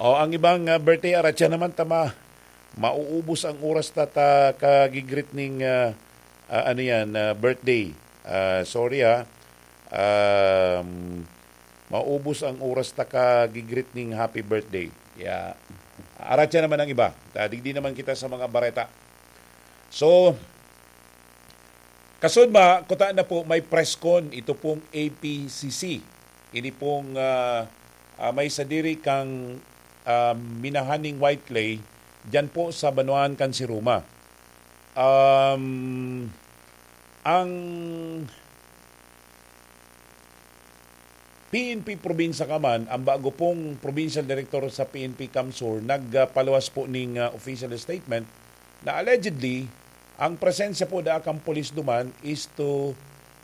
O ang ibang birthday aratya naman tama mauubos ang oras ta kagigrit ning ano yan birthday. Sorry maubos ang oras ta kagigrit ning happy birthday. Yeah. Aratya naman ang iba. Digdi naman kita sa mga bareta. So kasod ba, kuta na po may press con ito pong APCC. Ini pong may sadiri kang minahaning white clay dyan po sa Banuan, Kansiruma. Ang PNP Probinsya Kaman, ang bago pong Provincial Director sa PNP Kamsur, nagpaluwas po ng official statement na allegedly ang presensya po da akang pulis duman is to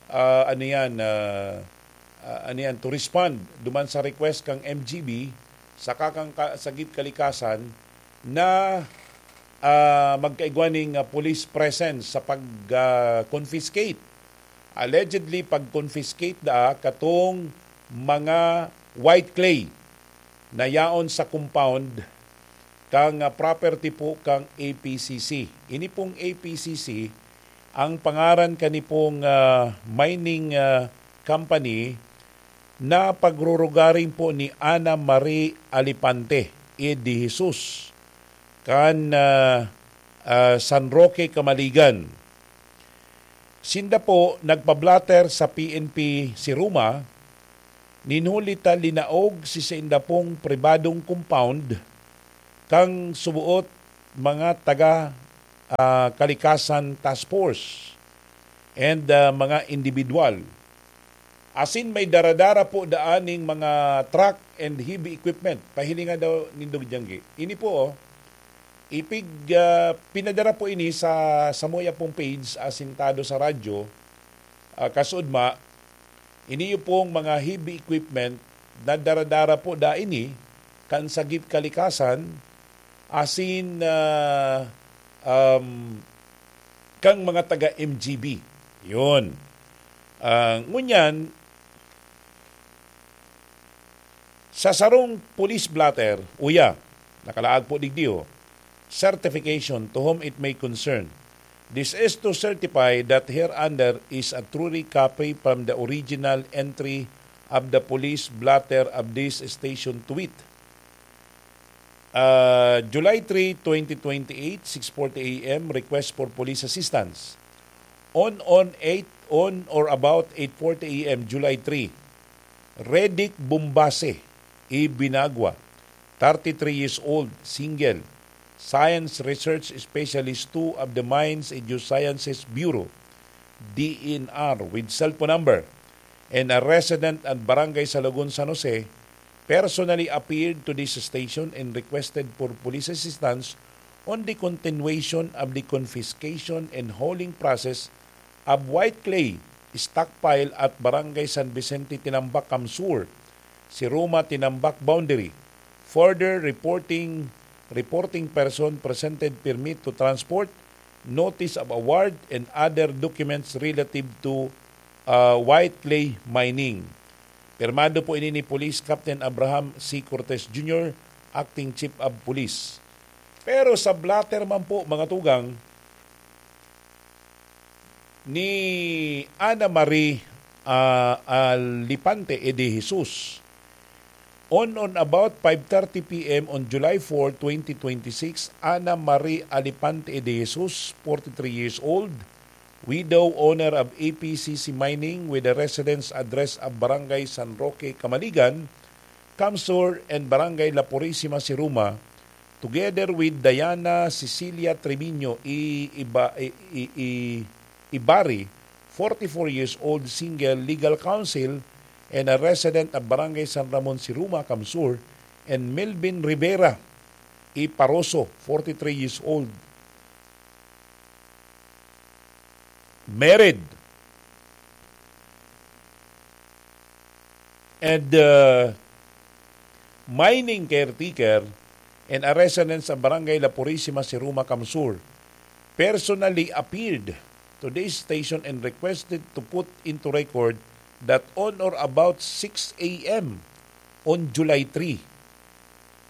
to respond duman sa request kang MGB sa kakang sagip kalikasan na magkaigwaning police presence sa pag-confiscate. Allegedly pag-confiscate da katong mga white clay na yaon sa compound kang property po kang APCC. Ini pong APCC, ang pangaran kanipong mining company na pagrurugaring po ni Ana Marie Alipante de Jesus kan San Roque, Camaligan. Sinda po nagpablatter sa PNP si Ruma, ninhulita linaog si sinda pong pribadong compound kang subuot mga taga kalikasan task force and mga individual. Asin may daradara po daaning mga truck and heavy equipment. Pahilingan daw nindog diyanggi. Ini po, pinadara po ini sa Samoya pong page asintado sa radyo. Kasudma, ini pong mga heavy equipment na daradara po da ini kan sagip kalikasan asin kang mga taga MGB. Yun. Ngunyan, sa sarong police blatter, nakalaag po digdiyo, certification to whom it may concern. This is to certify that hereunder is a truly copy from the original entry of the police blatter of this station to wit. July 3, 2028, 6:40 a.m. request for police assistance. On or about 8:40 a.m. July 3, Redick Bumbase, Binagua, 33 years old, single, Science Research Specialist 2 of the Mines and Geosciences Bureau, DNR, with cellphone number, and a resident at Barangay Salagon, San Jose, personally appeared to this station and requested for police assistance on the continuation of the confiscation and hauling process of white clay stockpile at Barangay San Vicente, Tinambak, Kamsur, Siruma, Tinambak boundary. Further reporting person presented permit to transport, notice of award, and other documents relative to white clay mining. Pirmado po ini ni Police Captain Abraham C. Cortez Jr., Acting Chief of Police. Pero sa blatter man po, mga tugang, ni Ana Marie Alipante de Jesus, on about 5:30 p.m. on July 4, 2026, Ana Marie Alipante de Jesus, 43 years old, widow, owner of APCC Mining with a residence address of Barangay San Roque, Camaligan, Kamsur, and Barangay La Purísima, Siruma, together with Diana Cecilia Trevino Ibari, 44 years old, single, legal counsel, and a resident of Barangay San Ramon, Siruma, Kamsur, and Melvin Rivera Paroso, 43 years old, married, and mining caretaker and a resident sa Barangay La Purísima, Siruma, Kamsur, personally appeared to this station and requested to put into record that on or about 6 a.m. on July 3,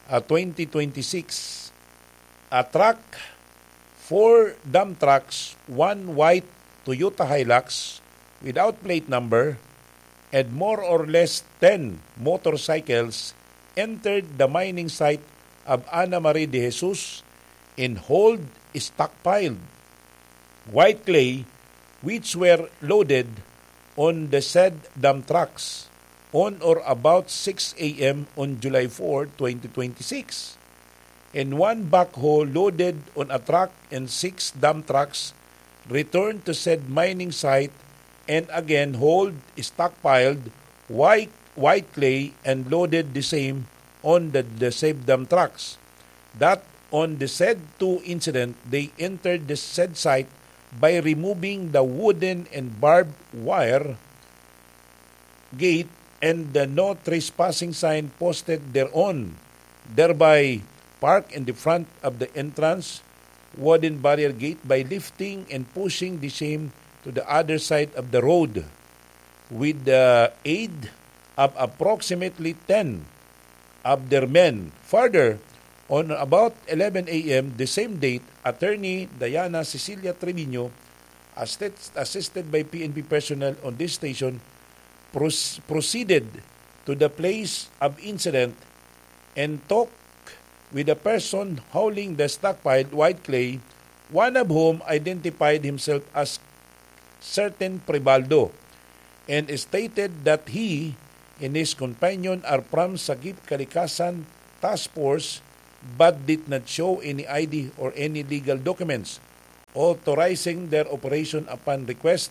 2026. A truck, 4 dump trucks, 1 white Toyota Hilux without plate number, and more or less 10 motorcycles entered the mining site of Ana Maria de Jesus and hold stockpiled white clay which were loaded on the said dump trucks on or about 6 a.m. on July 4, 2026. And one backhoe loaded on a truck and 6 dump trucks returned to said mining site and again hold stockpiled white clay and loaded the same on the said dump trucks. That on the said 2 incident, they entered the said site by removing the wooden and barbed wire gate and the no trespassing sign posted thereon, thereby park in the front of the entrance wooden barrier gate by lifting and pushing the same to the other side of the road with the aid of approximately 10 of their men. Further, on about 11 a.m. the same date, Attorney Diana Cecilia Trevino, assisted by PNP personnel on this station, proceeded to the place of incident and talked with a person hauling the stockpiled white clay, one of whom identified himself as certain Pribaldo, and stated that he and his companion are from Sagip Kalikasan Task Force but did not show any ID or any legal documents authorizing their operation upon request.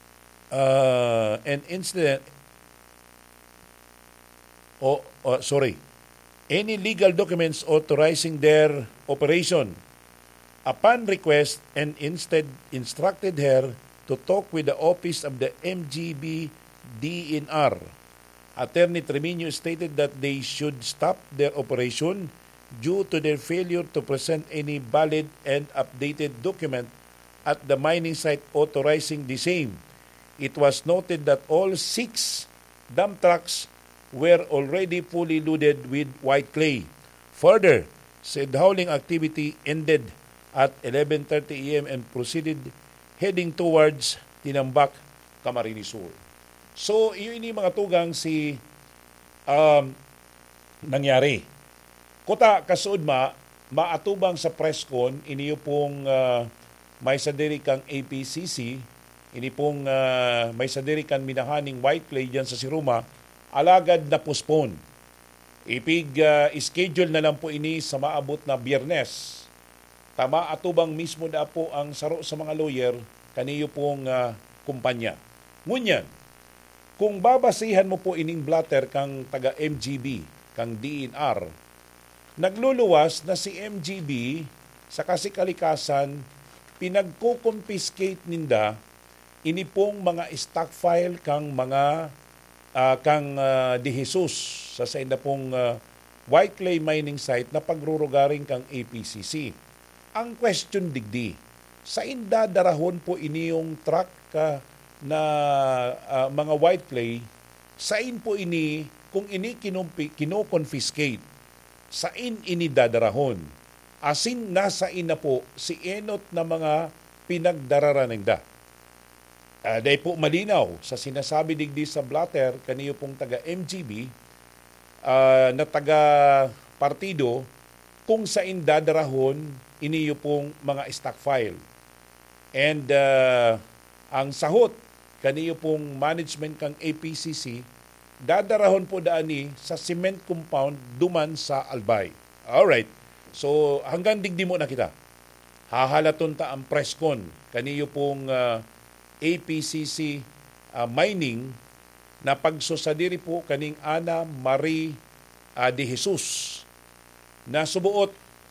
Any legal documents authorizing their operation upon request, and instead instructed her to talk with the office of the MGB DNR. Attorney Trevino stated that they should stop their operation due to their failure to present any valid and updated document at the mining site authorizing the same. It was noted that all 6 dump trucks were already fully loaded with white clay. Further, said hauling activity ended at 11:30 a.m. and proceeded heading towards Tinambak, Camarines Sur. So, yun yung mga tugang si nangyari. Kuta kasuod maatubang sa presscon, iniyo pong may sadiri kang APCC, ini pong may sadiri kang minahaning white clay dyan sa Siruma, alagad na postpone. Schedule na lang po ini sa maabot na Biyernes. Tama atubang mismo na po ang saro sa mga lawyer kaniyo pong kumpanya. Ngunyan, kung babasihan mo po ining blatter kang taga MGB, kang DNR, nagluluwas na si MGB sa kasikaligasan pinagko-confiscate ninda ini pong mga stockpile kang mga De Jesus sa inda pong white clay mining site na pagrurugaring kang APCC. Ang question digdi, sa inda darahon po ini yung truck na mga white clay, sain po ini kung ini kino-confiscate, sain ini dadarahon. Asin nasa ina po si enot na mga pinagdararanigda. Dahil po malinaw sa sinasabi digdi sa blatter kaniyo pong taga MGB na taga partido kung sain dadarahon iniyo pong mga stockpile. And ang sahot kaniyo pong management kang APCC dadarahon po daani sa cement compound duman sa Albay. Alright. So hanggang digdi mo na kita. Hahalaton ta ang presscon kaniyo pong APCC mining na pagsusadiri po kaning Ana Maria de Jesus na subuot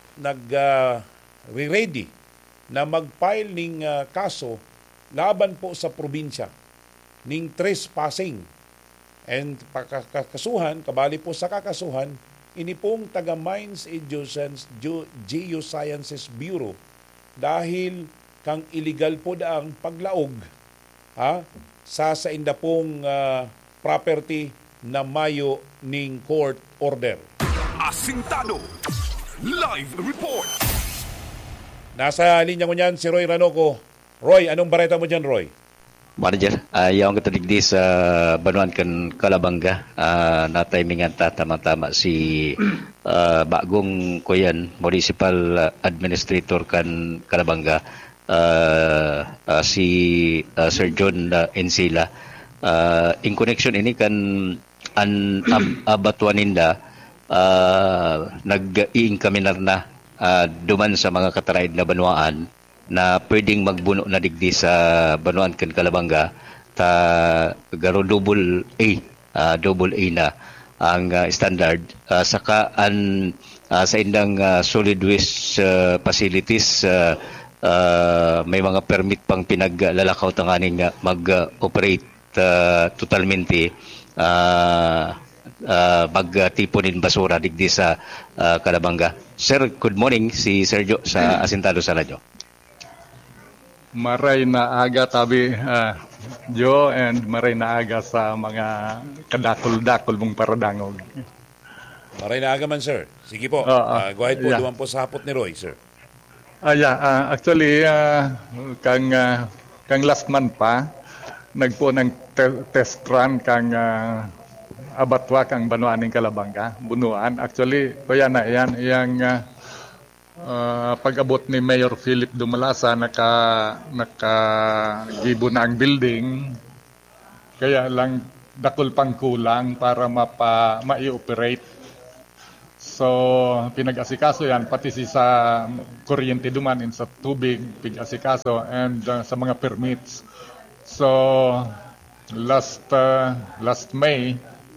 nag-ready na mag-file ning kaso laban po sa probinsya ning trespassing and kakasuhan, kabali po sa kakasuhan, ini pong taga Mines and Geosciences Bureau dahil kang illegal po daang paglaog sa inda pong property na mayo ning court order. Asintado Live Report. Nasa linya ko niyan si Roy Ranoco. Roy, anong bareta mo dyan, Roy? Manager, ayaw ang kataligdi sa Banuan kan Kalabanga. Na timingan tama-tama si bagong kuyan municipal administrator kan Kalabanga, si Sir John Encila. In connection ini kan abatuaninda, nag-iinkaminar na duman sa mga kataraid na banwaan na pwedeng magbuno na digdi sa Banuan kan Kalabanga ta garo double A na ang standard, saka sa indang solid waste facilities, may mga permit pang pinaglalakaw tanganing mag-operate totalmente, magtipunin basura digdi sa Kalabanga. Sir, good morning, si Sergio sa Asintado sa radyo. Maray na aga tabi, Joe, and maray na aga sa mga kadakol-dakol mong paradangog. Maray na aga man, sir. Sige po. Go ahead po, duman po sa hapot ni Roy, sir. Actually, kang last month pa, nagpo ng test run kang abatwa kang Banuan ng Kalabanga, bunuan. Actually, kaya na yang pag-abot ni Mayor Philip Dumalasa, nakagibo na ang building, kaya lang dakol pang kulang para mai-operate. So pinag-asikaso yan, pati sa kuryente duman, sa tubig, pig-asikaso, and sa mga permits. So last May,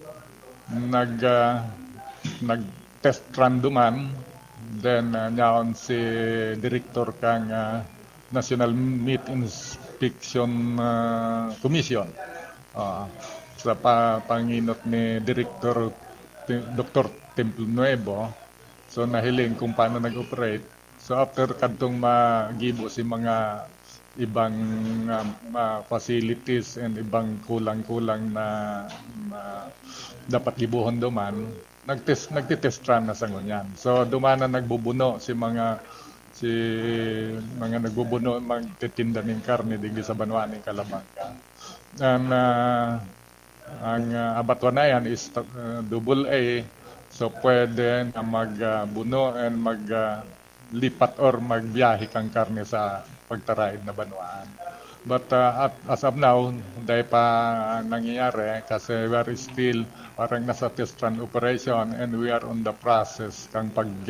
nag-test run duman. Then nyaon si Director kang National Meat Inspection Commission, sa panginot ni Director Dr. Templo Nuevo. So nahiling kung paano nag-operate. So after kadtong magibo si mga ibang facilities and ibang kulang-kulang na dapat gibuhon duman, nagtitest run na sa ngunyan. So dumana nagbubuno si mga nagbubuno, magtitinda ng karne digdi sa Banuan ng Kalabanga. And ang abatwa na yan is double A, so pwede na magbuno and maglipat or magbiyahe kang karne sa pagtaraid na Banuan. But as of now, dahil pa nangyayari kasi we are still parang nasa test run operation and we are on the process kang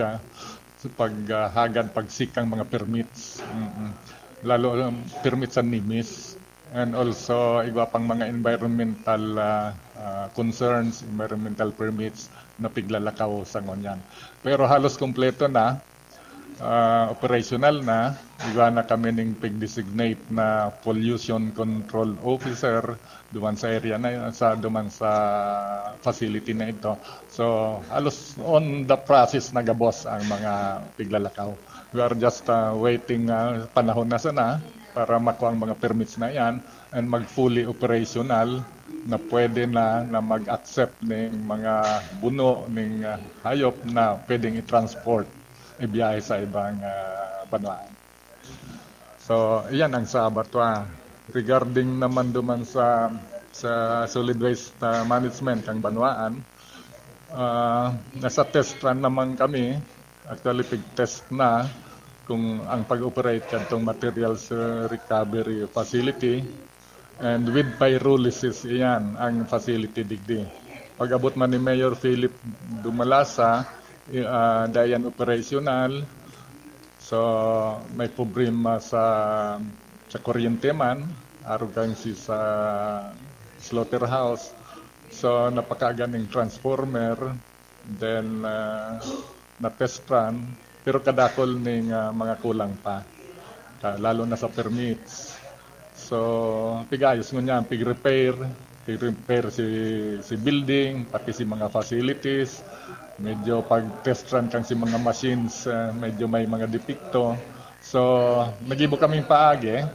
pagsikang mga permits. Lalo permits sa NIMIS, and also iba pang mga environmental concerns, environmental permits na piglalakaw sa ngonyan. Pero halos kompleto na. Operational na, iba na kami ng pig-designate na pollution control officer duman sa area na duman sa facility na ito. So halos on the process nagabos ang mga piglalakaw. We are just waiting, panahon na sana para makuha ang mga permits na yan and mag-fully operational na pwede na mag-accept ng mga buno ng hayop na pwedeng i-transport, ibiyahe sa ibang Banuan. So, iyan ang sa abatwa. Regarding naman duman sa solid waste management ng Banuan, nasa test run naman kami. Actually, pig-test na kung ang pag-operate katong materials recovery facility, and with pyrolysis iyan ang facility digdi. Pag-abot man ni Mayor Philip Dumalasa, dayan operational. So may problema sa kuryente man, arugang sa slaughterhouse. So napakaganing transformer, then na test run, pero kadakol ning mga kulang pa, lalo na sa permits. So pigayos ngunyan, pig-repair si building, pati si mga facilities. Medyo pag test run kang si mga machines, medyo may mga depekto. So nagibo kaming paagi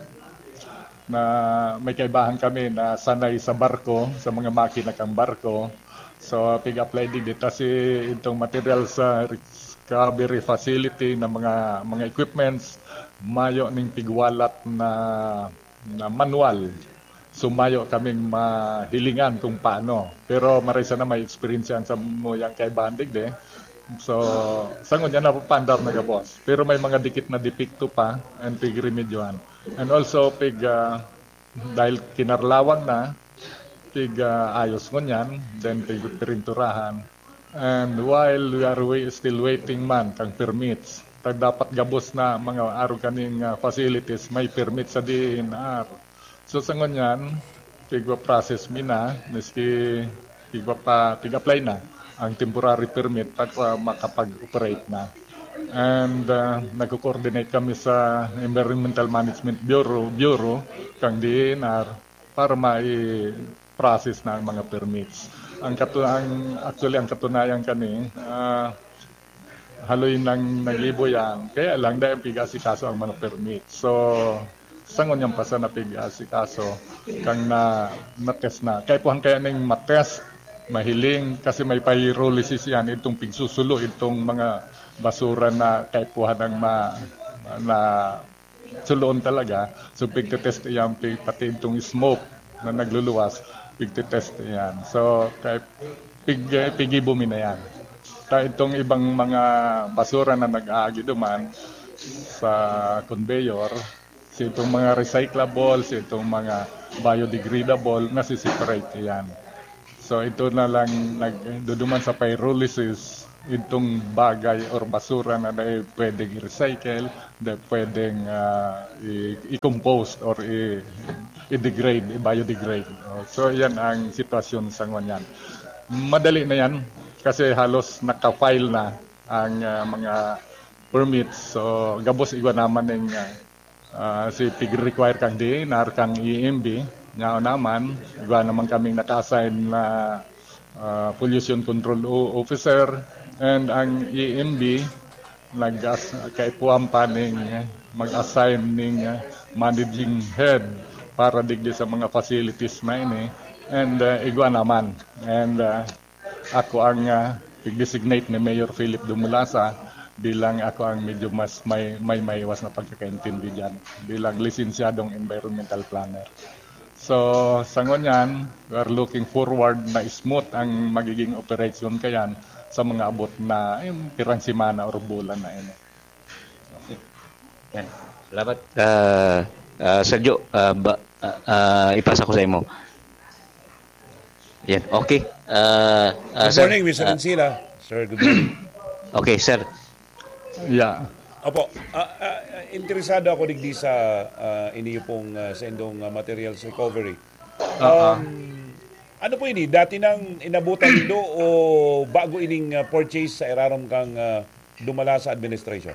na may kaibahan kami na sanay sa barko, sa mga makina kang barko. So pig-apply din dito si itong material sa recovery facility ng mga equipments, mayo ning pigwalat na manual. Sumayo kaming mahilingan kung paano. Pero marisa na may experience yan sa muyang kay Bandig de. So, sangon yan na po pandar na boss. Pero may mga dikit na depekto pa and pig remedyohan. And also, dahil kinarlawang na, ayos mo yan, then pig pirinturahan. And while we are still waiting man, kang permits, dapat gabos na mga araw kaning facilities, may permit sa DNR. So, sangon yan, process mina, miski pig-apply na ang temporary permit para makapag-operate na. And nag-coordinate kami sa Environmental Management Bureau kang DNR para mai-process na ang mga permits. Ang katunayan kani, haloy nang naglibo yan, kaya lang dahil pig-asikaso ang mga permits. So, sangon yung pasa na pig-asikaso kang na-test na. Kaya po kaya nang matest, mahiling kasi may pyrolysis yan itong pigsusulo itong mga basura na kahit puhan ng na suloon talaga. So pigtetest yan pati itong smoke na nagluluwas, pigtetest yan. So kahit pigibumi na yan. Kahit itong ibang mga basura na nag-aagi duman sa conveyor, itong mga recyclables, itong mga biodegradable, nasiseparate yan. So ito na lang nagduduman sa pyrolysis itong bagay or basura na pwedeng i-recycle, na pwedeng i-compose or i-degrade, i-biodegrade. So yan ang sitwasyon sa ngayon. Madali na yan kasi halos naka-file na ang mga permits. So gabos iwa naman ng si pig-require kang DNR, kang EMB. Ngayon naman, iba naman kaming naka-assign na pollution control officer and ang EMB kaipuan pa mag-assign ng managing head para digdi sa mga facilities na ini and igwa naman. And ako ang designate ni Mayor Philip Dumulasa bilang ako ang medyo mas may maiwas na pagkakaintindi dyan bilang lisensyadong environmental planner. So, sangon yan, we are looking forward na smooth ang magiging operation kayan sa mga abot na pirang simana or bulan na ini. Yan. Salamat. Sergio, ipasa ko sa imo. Yan, okay. Good morning, Mr. Ancila. Sir, good morning. Okay, sir. Yeah. Opo, interesado ako digdi sa iniyo pong sa indong materials recovery. Ano po ini? Dati nang inabutan nindo o bago ining purchase sa irarom kang dumala sa administration?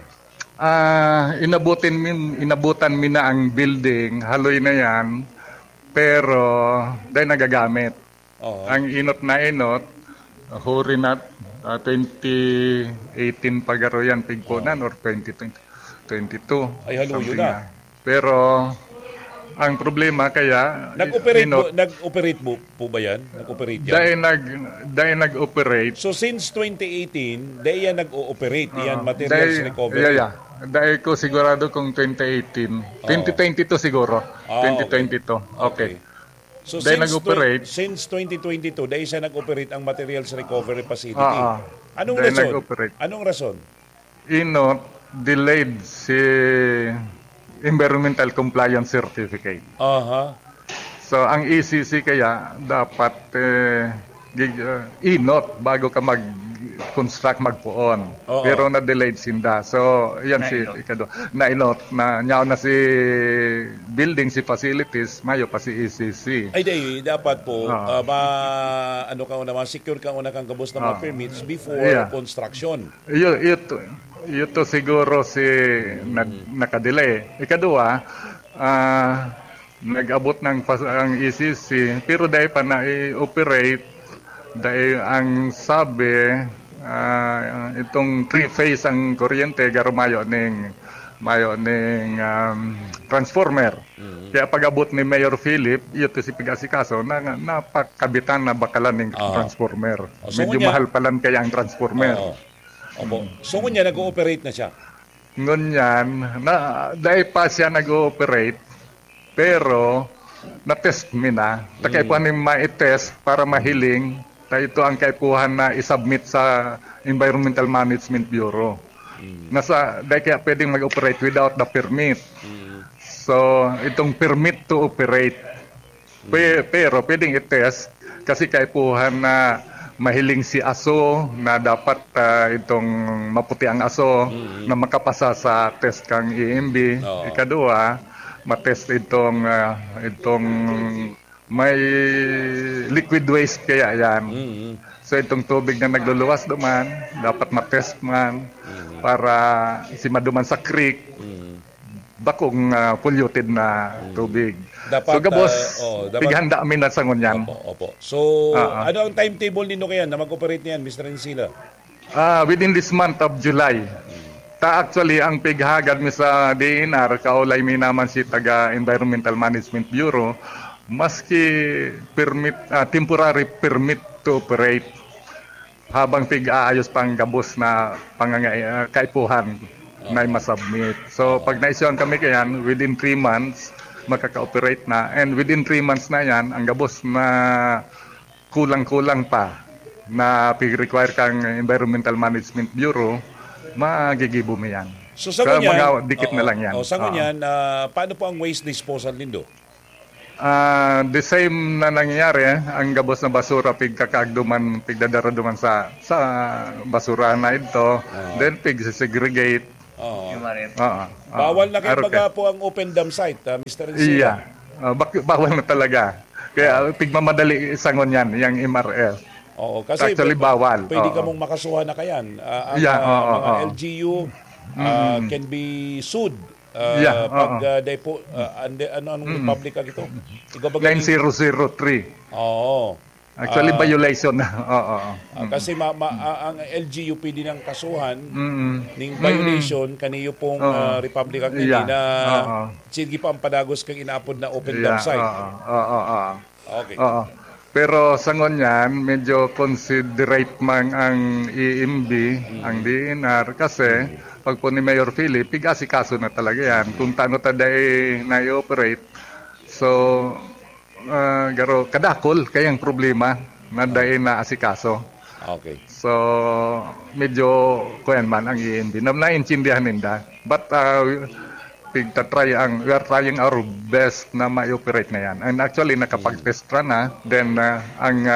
Inabutan min na ang building, haloy na yan, pero dahil nagagamit. Ang inot na inot, huri na 2018 pagaro yan pigponan or 2022. Ay haluyo na. Pero ang problema kaya nag-operate po ba yan? Nag-operate yan? Dahil nag-operate. So since 2018, dahil yan nag-ooperate yan materials recovery. Yeah. Dahil ko sigurado kung 2018. 2022 siguro. 2022. Okay. So nag-operate since 2022, dahil siya nag-operate ang materials recovery facility. Anong rason? Anong rason? Delayed si Environmental Compliance Certificate. So ang ECC kaya dapat inot bago ka mag-construct magpuon. Pero na-delayed sinda. So yan na-inot na nyaw na si building, si facilities, mayo pa si ECC. Ay dapat po secure ka una kang gabos na mga permits before construction. Ito siguro si nakadelay. Ikadua, nag-abot ng ang ECC pero dahil pa na-operate dahil ang sabi itong 3-phase ang kuryente garumayo ng mayo ning transformer. Kaya pag-abot ni Mayor Philip, ito si Pigasikaso, na napakabitan na bakalan ng transformer. So, Medyo mahal palan kaya ang transformer. Opo. So, kunya, nag-ooperate na siya. Ngunyan, dahil pa siya nag-ooperate, pero na-test mi na. Takay po ni ma-test para mahiling. Ito ang kaipuhan na isubmit sa Environmental Management Bureau. Dahil kaya pwedeng mag-operate without the permit. So, itong permit to operate. Pero pwedeng i-test kasi kaipuhan na mahiling si aso na dapat itong maputi ang aso na makapasa sa test kang EMB. Ikadua, matest itong may liquid waste kaya yan. So itong tubig na nagluluwas duman, dapat matest man para si maduman sa creek, bakong polluted na tubig. Dapat, so gabos, dapat, tighanda amin na sangon yan. Opo. So, ano ang timetable nino kayan na mag-operate niyan, Mr. Encina? Within this month of July. Actually, ang pighagad mi sa DNR, kaulay mi naman si taga Environmental Management Bureau, maski temporary permit to operate habang pig-aayos pang gabos na kaipuhan na masubmit. So, pag na-issuean kami kayan, within 3 months, makaka-operate na. And within 3 months na yan, ang gabos na kulang-kulang pa na pig-require kang Environmental Management Bureau, magigibo mo yan. So, sa ngunyan, mga dikit na lang yan. Sa ngunyan, paano po ang waste disposal nindo? The same na nangyayari, ang gabos na basura pigkakaagduman, pigdadaraduman sa basura na ito, then pig-segregate. Bawal na kayo baga po ang open dump site, Mr. Encina. Iya, bawal na talaga. Kaya pigmamadali sangon yan, yung MRL. Oo, kasi actually bawal. Pwede ka mong makasuhan na kayan. Mga LGU can be sued. Pag depo anong public ito? 9003. Oo. Actually violation na. Kasi ang LGU pwede ng kasuhan ning violation kaniyo pong Republic Act na sige pa ang padagos kang inaapod na open dump site. Okay. Pero sa ngonyan, medyo considerate man ang EMB, ang DNR, kasi pag po ni Mayor Philip, pig-asikaso na talaga yan. Kung tano taday na-operate, so, garo, kadakol, kayang problema na dahi na asikaso. Okay. So, medyo, kuyan man ang EMB. Naintindihan ninda. But, we are trying our best na ma-operate na yan. And actually, nakapag-test na. Then, ang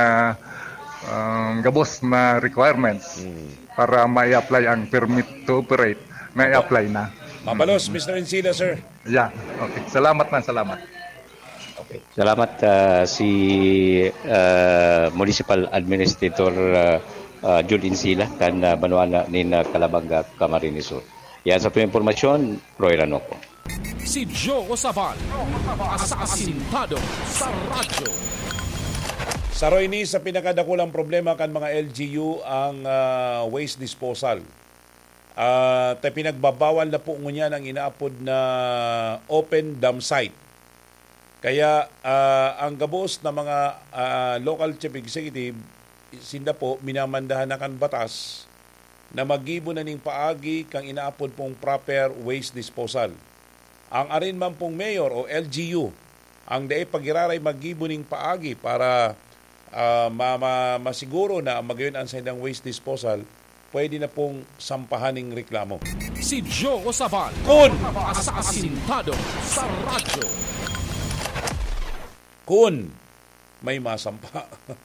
gabos na requirements para ma-apply ang permit to operate, na-apply na. Mabalos, Mr. Encina, sir. Yeah, okay. Salamat man, salamat. Okay. Salamat si Municipal Administrator Jude Encina kan Banuana ni Calabanga, Camarines Sur. Yan sa informasyon, Roy Ranoco. Si Joe Osabal, asasintado sa radyo. Sa Roy ni, sa pinakadakulang problema kan mga LGU ang waste disposal. Tayo pinagbabawal na po ngunyan ang inaapod na open dump site. Kaya ang gabos na mga local chief executive, sinda po minamandahan na kan batas na magibo na ning paagi kang inaapod pong proper waste disposal. Ang arin man pong mayor o LGU, ang dae pagiraray magibo ning paagi para masiguro na magayon ang sa waste disposal, pwede na pong sampahaning reklamo. Si Joe Osabal, asasintado sa radyo. Kun may masampa.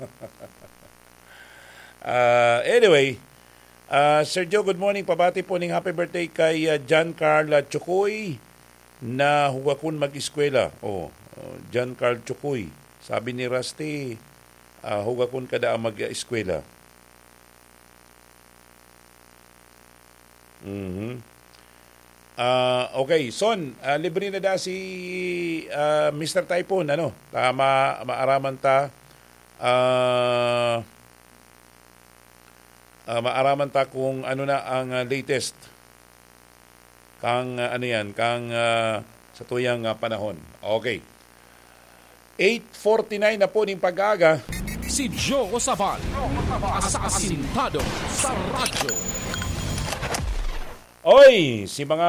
Anyway, Sir Joe, good morning. Pabati po ning happy birthday kay John Carl Chukoy na huwakun mag-eskwela. John Carl Chukoy. Sabi ni Rusty, hugakon kada mag-eskwela. Okay, Son, libre na da si Mr. Typhoon, ano? Maaraman ta maaraman ta kung ano na ang latest kang sa tuyang panahon. Okay. 8:49 na po ning pag-aga. Si Joe Osabal, asasintado sa radyo. Oy, si mga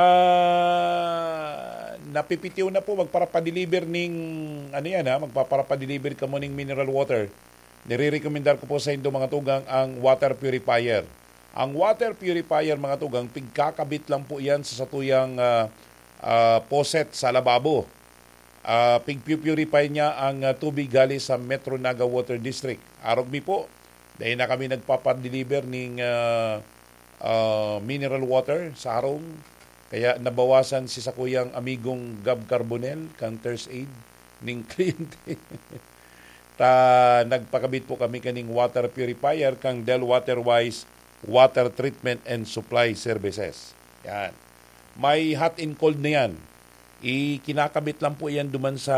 napipitiw na po magparapadeliver ning magpaparapadeliver ka mo ning mineral water. Nire-recommendar ko po sa inyo mga tugang ang water purifier. Ang water purifier mga tugang, pigkakabit lang po yan sa satuyang poset sa lababo. Pig-purify niya ang tubig gali sa Metro Naga Water District. Arog mi po, dahil na kami nagpapadeliver ng mineral water sa harong. Kaya nabawasan si sakuyang amigong Gab Carbonel, kang Thirst Aid, ning kliyente. Nagpakabit po kami kaning water purifier kang Del Waterwise Water Treatment and Supply Services. Yan. May hot and cold na yan. Kinakabit lang po yan duman sa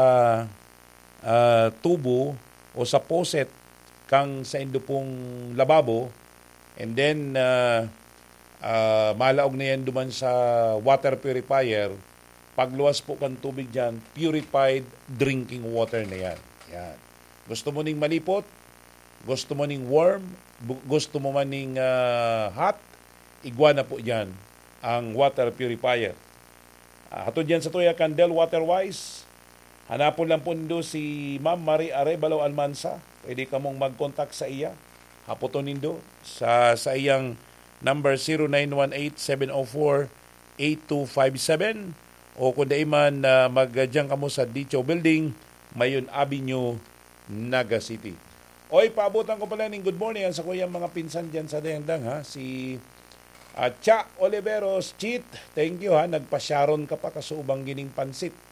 tubo o sa poset kang sa indo pong lababo, and then malaog na yan duman sa water purifier. Pagluwas po kang tubig dyan, purified drinking water na yan. Yan. Gusto mo ning malipot, gusto mo ning warm, gusto mo man ning hot, igwa na po dyan ang water purifier. Hatod yan sa tuya Candel Waterwise. Hanapon lang po nindo si Ma'am Marie Arevalo Almansa. Pwede ka mong mag-contact sa iya. Hapoton nindo sa iyang number 0918-704-8257 o kung di man magdiyan ka mo sa Dicho Building, Mayon Avenue, Naga City. Oy, paabutan ko pala ng good morning sa kuyang mga pinsan dyan sa Dayangdang, ha? Si Cha Oliveros, Cheat, thank you ha. Nagpasyaron ka pa kasubang gining pansit.